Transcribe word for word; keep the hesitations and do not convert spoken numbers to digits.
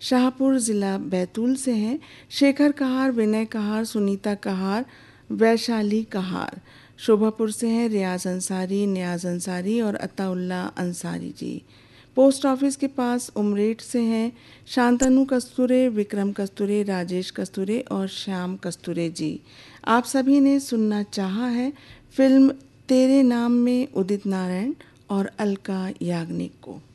शाहपुर ज़िला बैतूल से हैं। शेखर कहार, विनय कहार, सुनीता कहार, वैशाली कहार। शोभापुर से हैं रियाज अंसारी, नियाज अंसारी और अताउल्ला अंसारी जी। पोस्ट ऑफिस के पास उमरेठ से हैं शांतनु कस्तूरे, विक्रम कस्तूरे, राजेश कस्तूरे और श्याम कस्तूरे जी। आप सभी ने सुनना चाहा है फिल्म तेरे नाम में उदित नारायण और अलका याग्निक को।